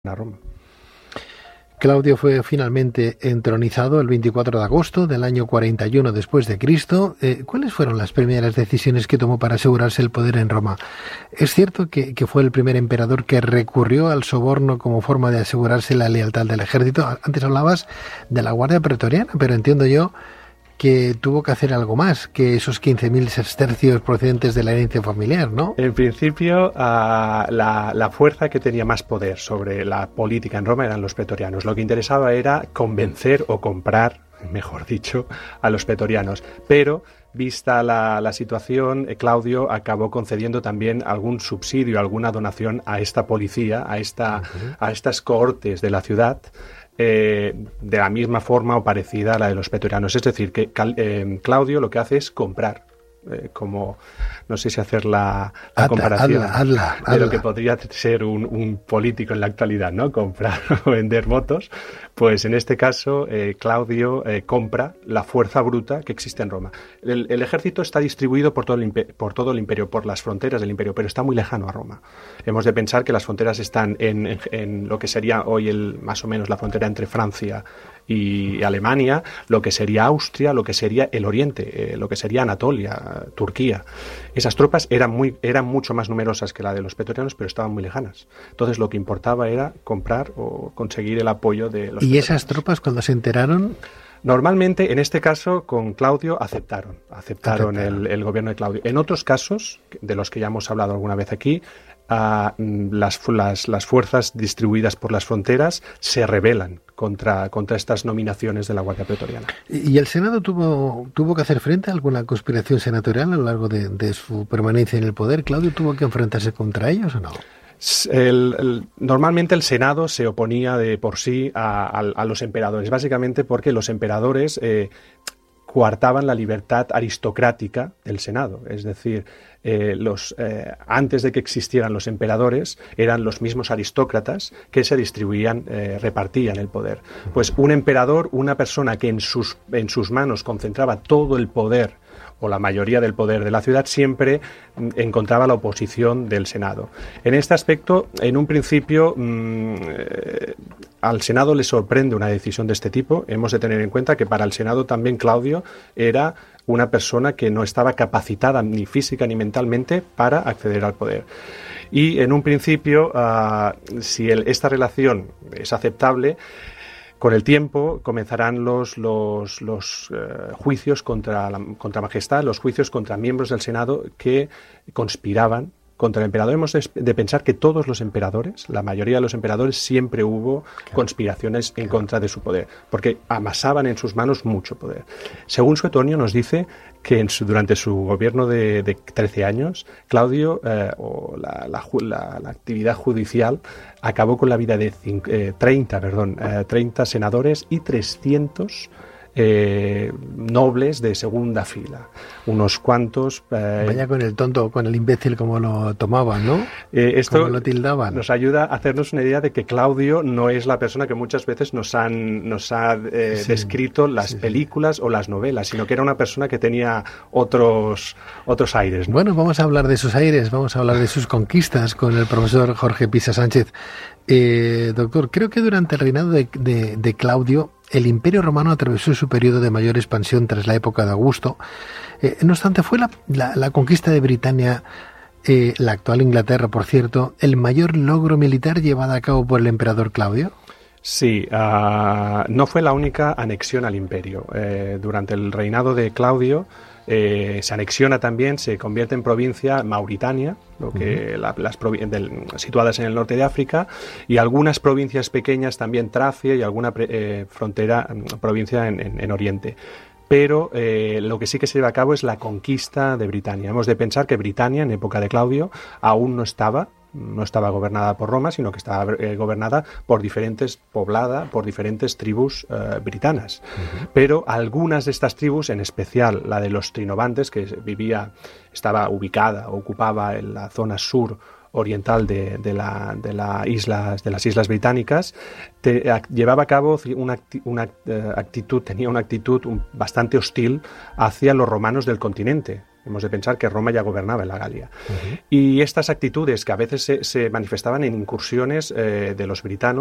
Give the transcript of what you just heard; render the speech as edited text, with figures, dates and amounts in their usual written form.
a Roma. Claudio fue finalmente entronizado el 24 de agosto del año 41 después de Cristo. ¿Cuáles fueron las primeras decisiones que tomó para asegurarse el poder en Roma? Es cierto que fue el primer emperador que recurrió al soborno como forma de asegurarse la lealtad del ejército. Antes hablabas de la Guardia Pretoriana, pero entiendo yo que tuvo que hacer algo más que esos 15.000 sestercios procedentes de la herencia familiar, ¿no? En principio, la fuerza que tenía más poder sobre la política en Roma eran los pretorianos. Lo que interesaba era convencer o comprar, mejor dicho, a los pretorianos. Pero, vista la situación, Claudio acabó concediendo también algún subsidio, alguna donación a esta policía, a estas cohortes de la ciudad, de la misma forma o parecida a la de los pretorianos. Es decir, que Claudio lo que hace es comprar, como no sé si hacer la comparación de lo que podría ser un político en la actualidad, ¿no? Comprar o vender votos. Pues en este caso Claudio compra la fuerza bruta que existe en Roma. El ejército está distribuido por todo el imperio, por las fronteras del imperio, pero está muy lejano a Roma. Hemos de pensar que las fronteras están en lo que sería hoy más o menos la frontera entre Francia y Alemania, lo que sería Austria, lo que sería el Oriente, lo que sería Anatolia, Turquía. Esas tropas eran mucho más numerosas que la de los pretorianos, pero estaban muy lejanas. Entonces lo que importaba era comprar o conseguir el apoyo de los pretorianos. ¿Y esas tropas cuando se enteraron? Normalmente, en este caso, con Claudio aceptaron el gobierno de Claudio. En otros casos, de los que ya hemos hablado alguna vez aquí, las fuerzas distribuidas por las fronteras se rebelan contra estas nominaciones de la Guardia Pretoriana. ¿Y el Senado tuvo que hacer frente a alguna conspiración senatorial a lo largo de su permanencia en el poder? ¿Claudio tuvo que enfrentarse contra ellos o no? Normalmente el Senado se oponía de por sí a los emperadores, básicamente porque los emperadores coartaban la libertad aristocrática del Senado. Es decir, antes de que existieran los emperadores, eran los mismos aristócratas que se repartían el poder. Pues un emperador, una persona que en sus manos concentraba todo el poder o la mayoría del poder de la ciudad, siempre encontraba la oposición del Senado. En este aspecto, en un principio, al Senado le sorprende una decisión de este tipo. Hemos de tener en cuenta que para el Senado también Claudio era una persona que no estaba capacitada ni física ni mentalmente para acceder al poder. Y en un principio, si esta relación es aceptable, con el tiempo comenzarán los juicios contra Majestad, los juicios contra miembros del Senado que conspiraban contra el emperador. Hemos de pensar que todos los emperadores, la mayoría de los emperadores, siempre hubo conspiraciones en contra de su poder, porque amasaban en sus manos mucho poder. Según Suetonio nos dice que durante su gobierno de 13 años, Claudio, la actividad judicial, acabó con la vida de 30 senadores y 300 nobles de segunda fila. Unos cuantos... Vaya con el tonto, con el imbécil como lo tomaban, ¿no? Esto como lo tildaban. Nos ayuda a hacernos una idea de que Claudio no es la persona que muchas veces nos ha descrito las películas o las novelas, sino que era una persona que tenía otros aires, ¿no? Bueno, vamos a hablar de sus aires, vamos a hablar de sus conquistas con el profesor Jorge Pisa Sánchez. Doctor, creo que durante el reinado de Claudio, el Imperio Romano atravesó su periodo de mayor expansión tras la época de Augusto. No obstante, fue la conquista de Britania, la actual Inglaterra, por cierto, el mayor logro militar llevado a cabo por el emperador Claudio. Sí, no fue la única anexión al imperio. Durante el reinado de Claudio se anexiona también, se convierte en provincia Mauritania, situadas en el norte de África, y algunas provincias pequeñas también, Tracia y alguna provincia en Oriente. Pero lo que sí que se lleva a cabo es la conquista de Britania. Hemos de pensar que Britania, en época de Claudio, aún no estaba gobernada por Roma, sino que estaba gobernada poblada por diferentes tribus britanas. Pero algunas de estas tribus, en especial la de los trinobantes, que ocupaba en la zona sur oriental de las islas británicas, llevaba a cabo tenía una actitud bastante hostil hacia los romanos del continente. Hemos de pensar que Roma ya gobernaba en la Galia. Y estas actitudes que a veces se manifestaban en incursiones de los britanos